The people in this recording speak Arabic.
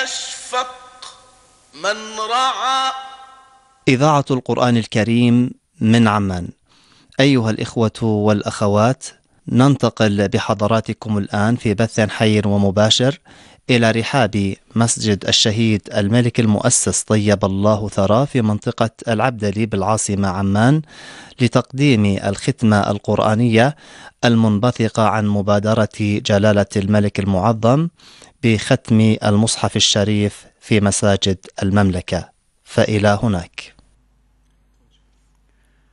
أشفق من رعى. إذاعة القرآن الكريم من عمان. أيها الإخوة والأخوات، ننتقل بحضراتكم الآن في بث حي ومباشر إلى رحاب مسجد الشهيد الملك المؤسس طيب الله ثراه في منطقة العبدلي بالعاصمة عمان لتقديم الختمة القرآنية المنبثقة عن مبادرة جلالة الملك المعظم بختم المصحف الشريف في مساجد المملكة. فإلى هناك.